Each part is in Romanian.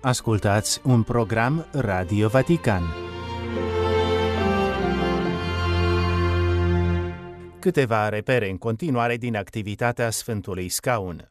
Ascultați un program Radio Vatican. Câteva repere în continuare din activitatea Sfântului Scaun.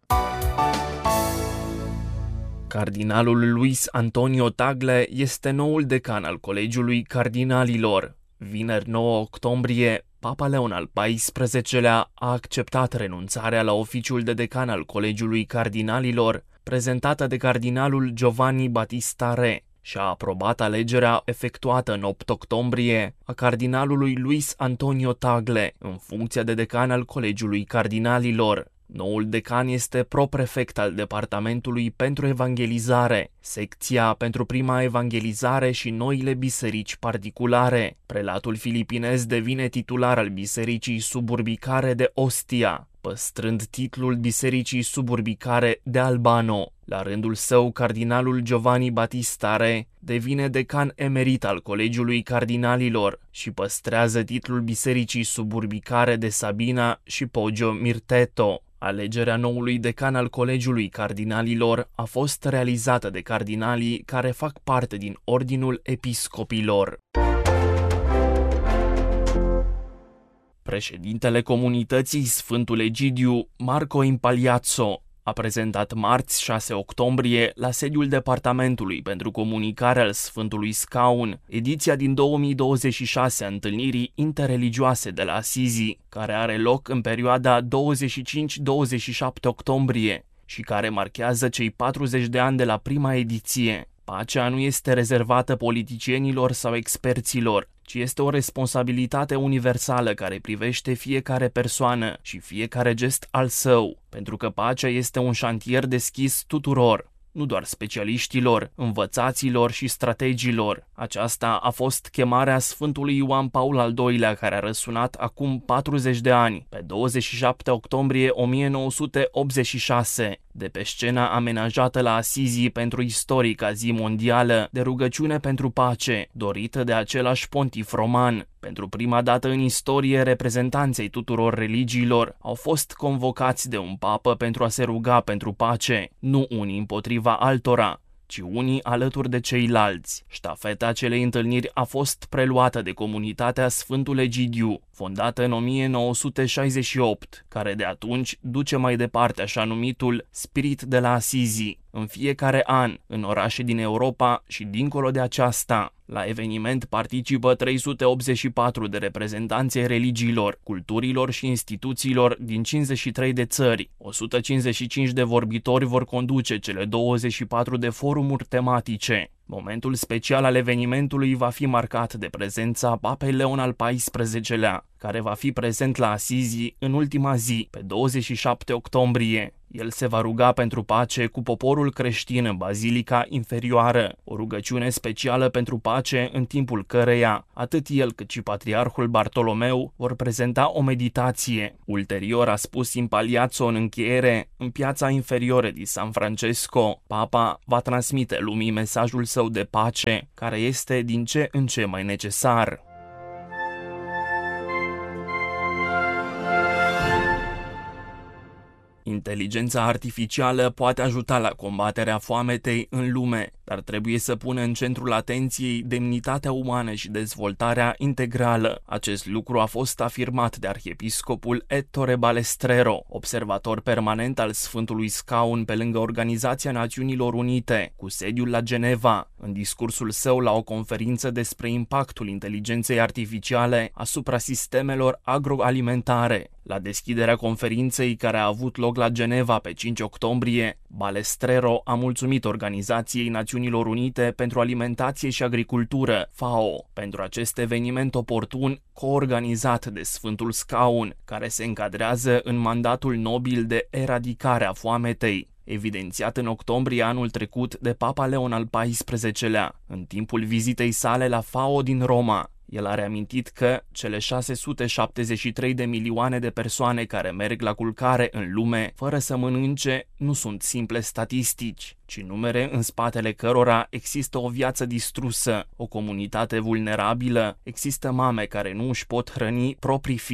Cardinalul Luis Antonio Tagle este noul decan al Colegiului Cardinalilor. Vineri 9 octombrie, Papa Leon al XIV-lea a acceptat renunțarea la oficiul de decan al Colegiului Cardinalilor, prezentată de cardinalul Giovanni Battista Re, și a aprobat alegerea efectuată în 8 octombrie a cardinalului Luis Antonio Tagle în funcția de decan al Colegiului Cardinalilor. Noul decan este proprefect al Departamentului pentru Evangelizare, secția pentru prima evangelizare și noile biserici particulare. Prelatul filipinez devine titular al bisericii suburbicare de Ostia, păstrând titlul bisericii suburbicare de Albano. La rândul său, cardinalul Giovanni Battista Re devine decan emerit al Colegiului Cardinalilor și păstrează titlul bisericii suburbicare de Sabina și Poggio Mirteto. Alegerea noului decan al Colegiului Cardinalilor a fost realizată de cardinalii care fac parte din Ordinul Episcopilor. Președintele comunității Sfântul Egidiu, Marco Impagliazzo, a prezentat marți 6 octombrie la sediul Departamentului pentru Comunicare al Sfântului Scaun ediția din 2026 a întâlnirii interreligioase de la Assisi, care are loc în perioada 25-27 octombrie și care marchează cei 40 de ani de la prima ediție. Pacea nu este rezervată politicienilor sau experților, ci este o responsabilitate universală care privește fiecare persoană și fiecare gest al său, pentru că pacea este un șantier deschis tuturor, nu doar specialiștilor, învățaților și strategilor. Aceasta a fost chemarea Sfântului Ioan Paul al II-lea, care a răsunat acum 40 de ani, pe 27 octombrie 1986, de pe scena amenajată la Assisi pentru istorica zi mondială de rugăciune pentru pace, dorită de același pontif roman. Pentru prima dată în istorie, reprezentanții tuturor religiilor au fost convocați de un papă pentru a se ruga pentru pace, nu unii împotriva altora, ci unii alături de ceilalți. Ștafeta acelei întâlniri a fost preluată de comunitatea Sfântul Egidiu, fondată în 1968, care de atunci duce mai departe așa numitul spirit de la Assisi, în fiecare an, în orașe din Europa și dincolo de aceasta. La eveniment participă 384 de reprezentanți ai religiilor, culturilor și instituțiilor din 53 de țări. 155 de vorbitori vor conduce cele 24 de forumuri tematice. Momentul special al evenimentului va fi marcat de prezența Papei Leon al XIV-lea, care va fi prezent la Assisi în ultima zi, pe 27 octombrie. El se va ruga pentru pace cu poporul creștin în Bazilica Inferioară, o rugăciune specială pentru pace în timpul căreia atât el cât și Patriarhul Bartolomeu vor prezenta o meditație. Ulterior, a spus Impagliazzo în încheiere, în piața inferioră di San Francesco, Papa va transmite lumii mesajul său de pace, care este din ce în ce mai necesar. Inteligența artificială poate ajuta la combaterea foametei în lume, dar trebuie să pună în centrul atenției demnitatea umană și dezvoltarea integrală. Acest lucru a fost afirmat de arhiepiscopul Ettore Balestrero, observator permanent al Sfântului Scaun pe lângă Organizația Națiunilor Unite, cu sediul la Geneva, în discursul său la o conferință despre impactul inteligenței artificiale asupra sistemelor agroalimentare. La deschiderea conferinței care a avut loc la Geneva pe 5 octombrie, Balestrero a mulțumit Organizației Națiunilor Unite pentru Alimentație și Agricultură, FAO, pentru acest eveniment oportun coorganizat de Sfântul Scaun, care se încadrează în mandatul nobil de eradicare a foametei, evidențiat în octombrie anul trecut de Papa Leon al XIV-lea, în timpul vizitei sale la FAO din Roma. El a reamintit că cele 673 de milioane de persoane care merg la culcare în lume fără să mănânce nu sunt simple statistici, ci numere în spatele cărora există o viață distrusă, o comunitate vulnerabilă, există mame care nu își pot hrăni proprii fii.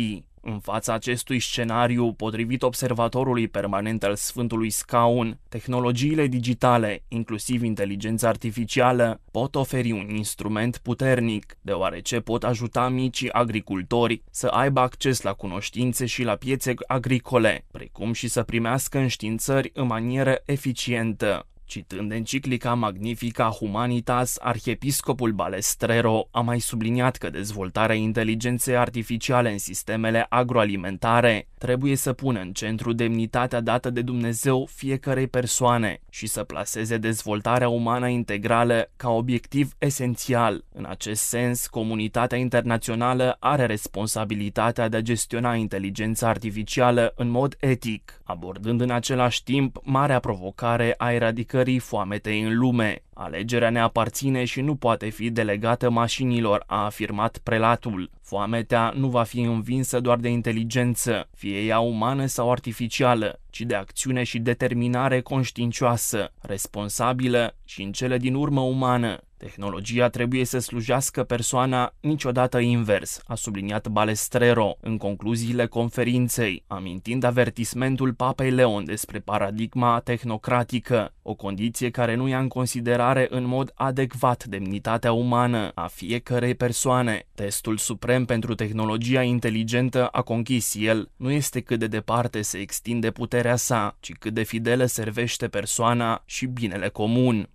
În fața acestui scenariu, potrivit observatorului permanent al Sfântului Scaun, tehnologiile digitale, inclusiv inteligența artificială, pot oferi un instrument puternic, deoarece pot ajuta micii agricultori să aibă acces la cunoștințe și la piețe agricole, precum și să primească înștiințări în manieră eficientă. Citând enciclica Magnifica Humanitas, arhiepiscopul Balestrero a mai subliniat că dezvoltarea inteligenței artificiale în sistemele agroalimentare trebuie să pună în centru demnitatea dată de Dumnezeu fiecărei persoane și să plaseze dezvoltarea umană integrală ca obiectiv esențial. În acest sens, comunitatea internațională are responsabilitatea de a gestiona inteligența artificială în mod etic, abordând în același timp marea provocare a eradicării foametei în lume. Alegerea ne aparține și nu poate fi delegată mașinilor, a afirmat prelatul. Foametea nu va fi învinsă doar de inteligență, fie ea umană sau artificială, ci de acțiune și determinare conștiincioasă, responsabilă și în cele din urmă umană. Tehnologia trebuie să slujească persoana, niciodată invers, a subliniat Balestrero în concluziile conferinței, amintind avertismentul Papei Leon despre paradigma tehnocratică, o condiție care nu ia în considerare în mod adecvat demnitatea umană a fiecărei persoane. Testul suprem pentru tehnologia inteligentă, a conchis el, nu este cât de departe se extinde puterea sa, ci cât de fidelă servește persoana și binele comun.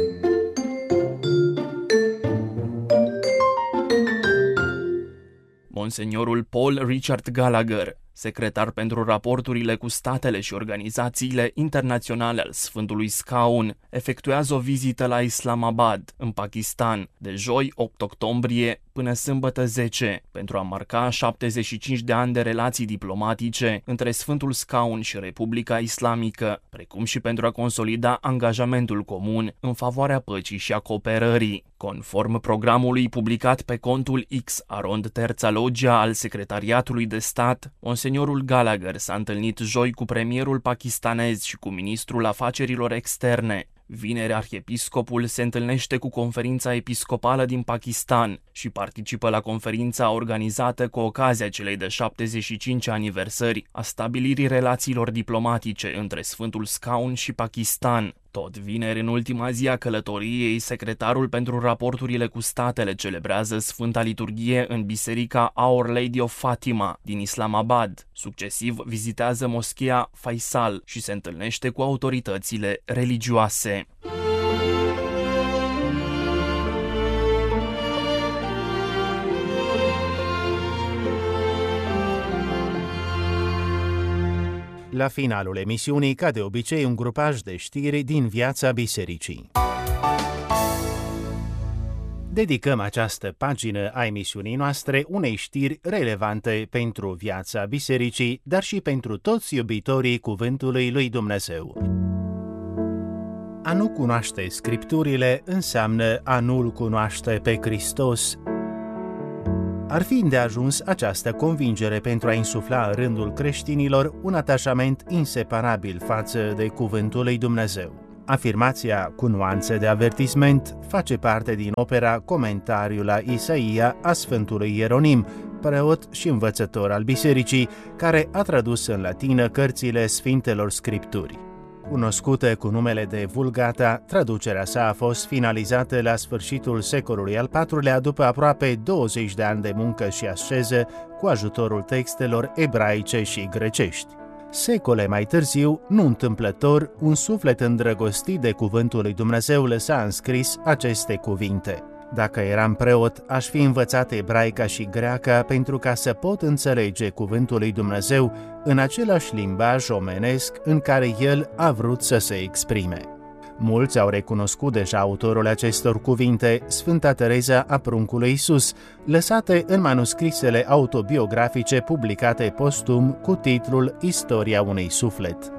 Monseniorul Paul Richard Gallagher, secretar pentru raporturile cu statele și organizațiile internaționale al Sfântului Scaun, efectuează o vizită la Islamabad, în Pakistan, de joi 8 octombrie până sâmbătă 10, pentru a marca 75 de ani de relații diplomatice între Sfântul Scaun și Republica Islamică, precum și pentru a consolida angajamentul comun în favoarea păcii și a cooperării. Conform programului publicat pe contul X Arond Terța Logia al Secretariatului de Stat, Monseniorul Gallagher s-a întâlnit joi cu premierul pakistanez și cu ministrul afacerilor externe. Vineri, arhiepiscopul se întâlnește cu conferința episcopală din Pakistan și participă la conferința organizată cu ocazia celei de 75 aniversări a stabilirii relațiilor diplomatice între Sfântul Scaun și Pakistan. Tot vineri, în ultima zi a călătoriei, secretarul pentru raporturile cu statele celebrează Sfânta Liturghie în biserica Our Lady of Fatima din Islamabad. Succesiv vizitează moschea Faisal și se întâlnește cu autoritățile religioase. La finalul emisiunii, ca de obicei, un grupaj de știri din viața bisericii. Dedicăm această pagină a emisiunii noastre unei știri relevante pentru viața bisericii, dar și pentru toți iubitorii Cuvântului lui Dumnezeu. A nu cunoaște Scripturile înseamnă a nu-L cunoaște pe Hristos. Ar fi îndeajuns această convingere pentru a insufla în rândul creștinilor un atașament inseparabil față de Cuvântul lui Dumnezeu. Afirmația cu nuanțe de avertisment face parte din opera Comentariul la Isaia a Sfântului Ieronim, preot și învățător al bisericii, care a tradus în latină cărțile Sfintelor Scripturi. Cunoscută cu numele de Vulgata, traducerea sa a fost finalizată la sfârșitul secolului al IV-lea, după aproape 20 de ani de muncă și asceză, cu ajutorul textelor ebraice și grecești. Secole mai târziu, nu întâmplător, un suflet îndrăgostit de Cuvântul lui Dumnezeu lăsa înscris aceste cuvinte: Dacă eram preot, aș fi învățat ebraica și greaca pentru ca să pot înțelege Cuvântul lui Dumnezeu în același limbaj omenesc în care el a vrut să se exprime. Mulți au recunoscut deja autorul acestor cuvinte, Sfânta Tereza a Pruncului Iisus, lăsate în manuscrisele autobiografice publicate postum cu titlul Istoria unui suflet.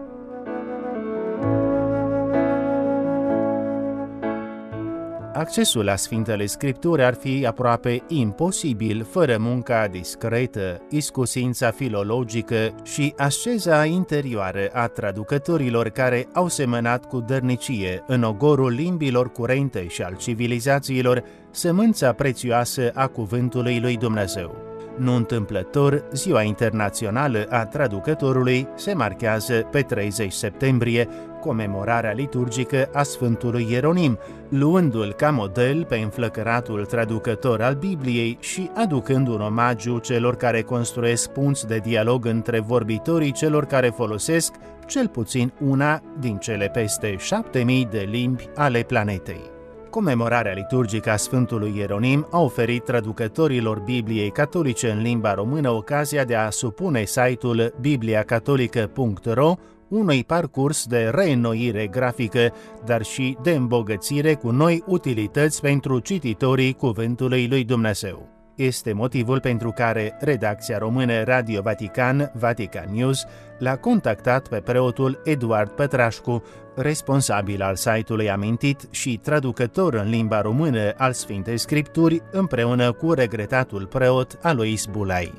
Accesul la Sfintele Scripturi ar fi aproape imposibil fără munca discretă, iscusința filologică și asceza interioară a traducătorilor care au semănat cu dărnicie în ogorul limbilor curente și al civilizațiilor sămânța prețioasă a Cuvântului lui Dumnezeu. Nu întâmplător, Ziua Internațională a Traducătorului se marchează pe 30 septembrie, comemorarea liturgică a Sfântului Ieronim, luându-l ca model pe înflăcăratul traducător al Bibliei și aducând un omagiu celor care construiesc punți de dialog între vorbitorii celor care folosesc cel puțin una din cele peste 7000 de limbi ale planetei. Comemorarea liturgică a Sfântului Ieronim a oferit traducătorilor Bibliei catolice în limba română ocazia de a supune site-ul bibliacatolică.ro unui parcurs de reînnoire grafică, dar și de îmbogățire cu noi utilități pentru cititorii Cuvântului lui Dumnezeu. Este motivul pentru care redacția română Radio Vatican, Vatican News, l-a contactat pe preotul Eduard Pătrașcu, responsabil al site-ului amintit și traducător în limba română al Sfintei Scripturi, împreună cu regretatul preot Alois Bulai.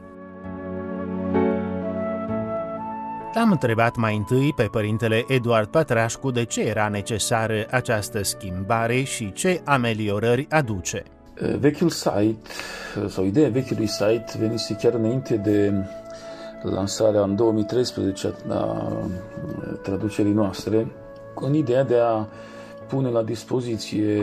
L-am întrebat mai întâi pe părintele Eduard Pătrașcu de ce era necesară această schimbare și ce ameliorări aduce. Vechiul site, sau ideea vechiului site, venise chiar înainte de lansarea în 2013 a traducerii noastre, în ideea de a pune la dispoziție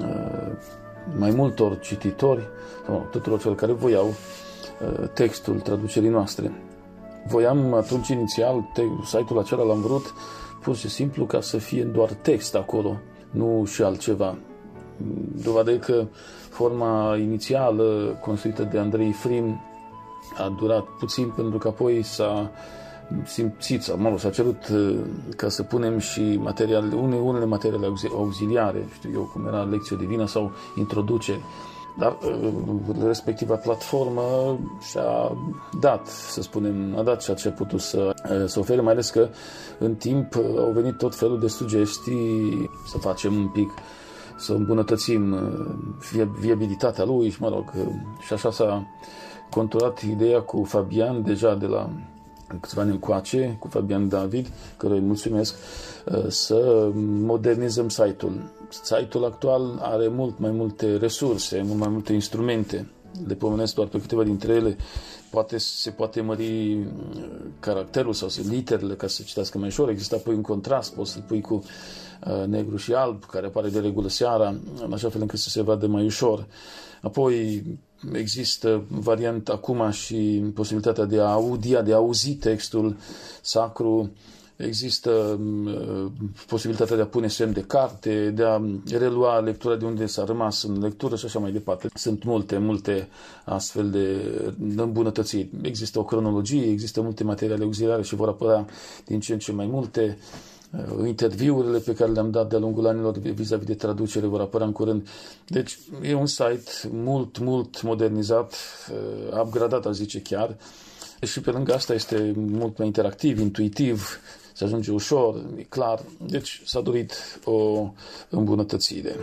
mai multor cititori, sau tuturor celor care voiau textul traducerii noastre. Voiam atunci inițial, site-ul acela l-am vrut pur și simplu ca să fie doar text acolo, nu și altceva. Dovadă că forma inițială construită de Andrei Frim a durat puțin pentru că apoi s-a simțit, s-a cerut ca să punem și unele materiale auxiliare, știu eu, cum era lecție divină sau introducere. Dar respectiva platformă și-a dat, să spunem, a dat ceea ce a putut să ofere, mai ales că în timp au venit tot felul de sugestii să facem un pic, să îmbunătățim viabilitatea lui și, și așa s-a conturat ideea cu Fabian deja de la câțiva ani încoace, cu Fabian David, căruia îi mulțumesc, să modernizăm site-ul. Site-ul actual are mult mai multe resurse, mult mai multe instrumente. Le pomenesc doar pe câteva dintre ele. Se poate mări caracterul sau literele ca să citească mai ușor. Există apoi un contrast, poți să-l pui cu negru și alb, care apare de regulă seara, în așa fel încât să se vadă mai ușor. Apoi există varianta acum și posibilitatea de a audia, de a auzi textul sacru. Există posibilitatea de a pune semn de carte, de a relua lectura de unde s-a rămas în lectură și așa mai departe. Sunt multe astfel de îmbunătățiri. Există o cronologie, există multe materiale auxiliare și vor apărea din ce în ce mai multe. Interviurile pe care le-am dat de-a lungul anilor vis-a-vis de traducere vor apărea în curând. Deci e un site mult modernizat, upgradat, aș zice chiar. Și pe lângă asta este mult mai interactiv, intuitiv, se ajunge ușor, e clar. Deci s-a dorit o îmbunătățire.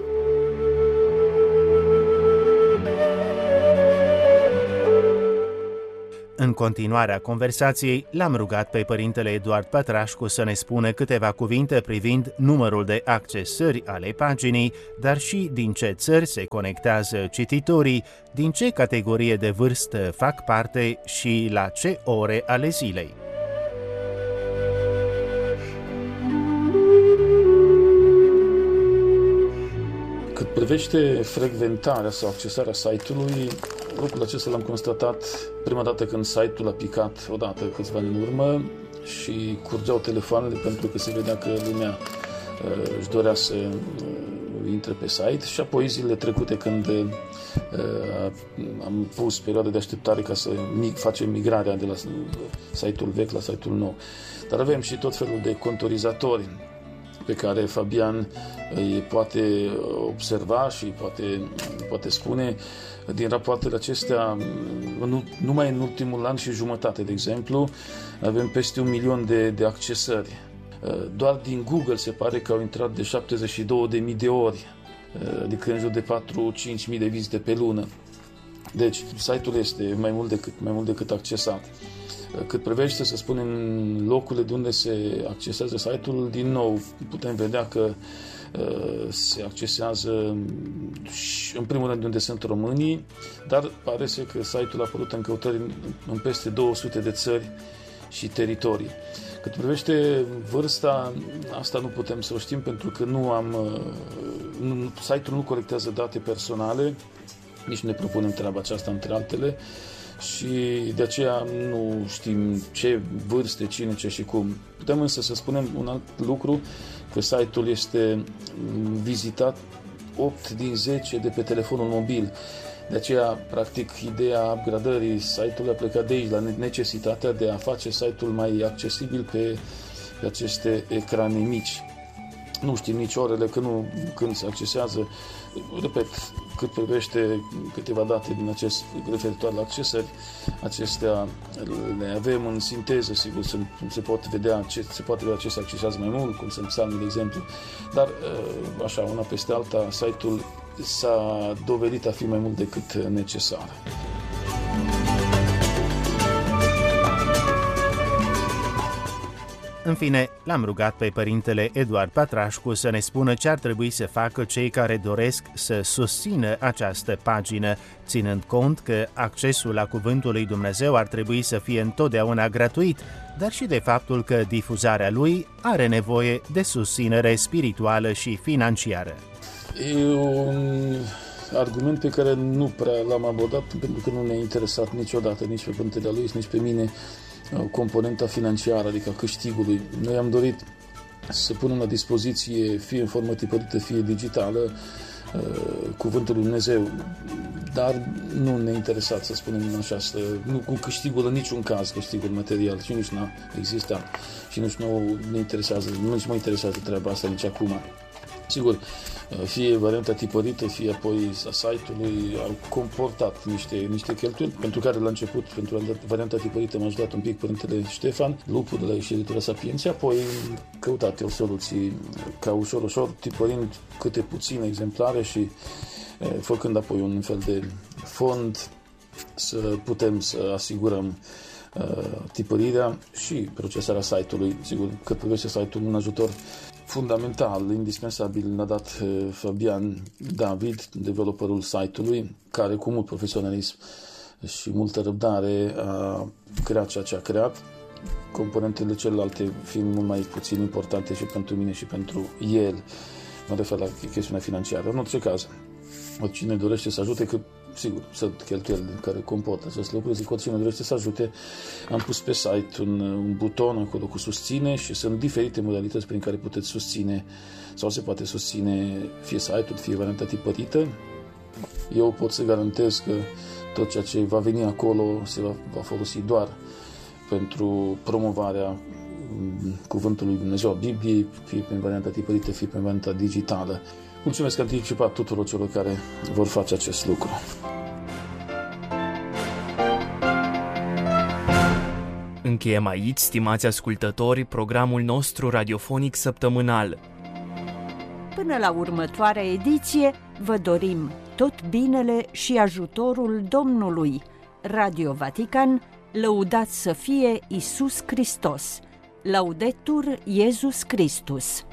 În continuarea conversației, l-am rugat pe părintele Eduard Pătrașcu să ne spună câteva cuvinte privind numărul de accesări ale paginii, dar și din ce țări se conectează cititorii, din ce categorie de vârstă fac parte și la ce ore ale zilei. Cât privește frecventarea sau accesarea site-ului, lucrul acesta l-am constatat prima dată când site-ul a picat odată câțiva ani în urmă și curgeau telefoanele pentru că se vedea că lumea își dorea să intre pe site și apoi zilele trecute când am pus perioada de așteptare ca să facem migrarea de la site-ul vechi la site-ul nou. Dar avem și tot felul de contorizatori pe care Fabian îi poate observa și poate spune din rapoartele acestea, numai în ultimul an și jumătate, de exemplu, avem peste 1 milion de accesări. Doar din Google se pare că au intrat de 72.000 de ori, adică în jur de 4-5.000 de vizite pe lună. Deci, site-ul este mai mult decât accesat. Cât privește, să spunem, locurile de unde se accesează site-ul, din nou putem vedea că se accesează în primul rând unde sunt românii, dar pare să că site-ul a apărut în căutări în peste 200 de țări și teritorii. Cât privește vârsta, asta nu putem să o știm pentru că site-ul nu colectează date personale, nici nu ne propunem treaba aceasta între altele și de aceea nu știm ce vârste, cine, ce și cum. Putem însă să spunem un alt lucru, că site-ul este vizitat 8 din 10 de pe telefonul mobil. De aceea, practic, ideea upgradării site-ului a plecat de aici, la necesitatea de a face site-ul mai accesibil pe aceste ecrane mici. Nu știm nici orele când se accesează. Repet, cât privește câteva date din acest referitor la accesări, acestea le avem în sinteză, sigur, se poate vedea ce se accesează mai mult, cum sunt psalmii, de exemplu, dar așa, una peste alta, site-ul s-a dovedit a fi mai mult decât necesar. În fine, l-am rugat pe părintele Eduard Patrașcu să ne spună ce ar trebui să facă cei care doresc să susțină această pagină, ținând cont că accesul la Cuvântul lui Dumnezeu ar trebui să fie întotdeauna gratuit, dar și de faptul că difuzarea lui are nevoie de susținere spirituală și financiară. E un argument pe care nu prea l-am abordat pentru că nu ne-a interesat niciodată, nici pe părintele lui, nici pe mine, componenta financiară, adică câștigului. Noi am dorit să punem la dispoziție, fie în formă tipărită, fie digitală, Cuvântul lui Dumnezeu, dar nu ne-a interesat, să spunem așa, nu cu câștigul în niciun caz, câștigul material, și nici n-a existat și nici nu ne interesează, nici mă interesează treaba asta nici acum. Sigur, fie varianta tipărită, fie apoi a site-ului au comportat niște cheltuieli, pentru care la început, pentru varianta tipărită, m-a ajutat un pic părintele Ștefan, Lupu de la Editura Sapienția, apoi căutat eu soluții ca ușor, tipărind câte puține exemplare și făcând apoi un fel de fond să putem să asigurăm tipărirea și procesarea site-ului. Sigur, cât privește site-ul, un ajutor fundamental, indispensabil, ne-a dat Fabian David, developerul site-ului, care cu mult profesionalism și multă răbdare a creat ceea ce a creat, componentele celelalte fiind mult mai puțin importante și pentru mine și pentru el. Mă refer la chestiunea financiară. În orice caz, oricine dorește să ajute, că sigur, sunt cheltuieli care comportă acest lucru, zic, oricine dorește să ajute, am pus pe site un buton acolo cu susține și sunt diferite modalități prin care puteți susține sau se poate susține fie site-ul, fie varianta tipărită. Eu pot să garantez că tot ceea ce va veni acolo se va folosi doar pentru promovarea Cuvântului Dumnezeu, a Bibliei, fie prin varianta tipărită, fie prin varianta digitală. Mulțumesc anticipat tuturor celor care vor face acest lucru. Încheiem aici, stimați ascultători, programul nostru radiofonic săptămânal. Până la următoarea ediție, vă dorim tot binele și ajutorul Domnului. Radio Vatican, lăudat să fie Iisus Hristos. Laudetur Iesus Christus.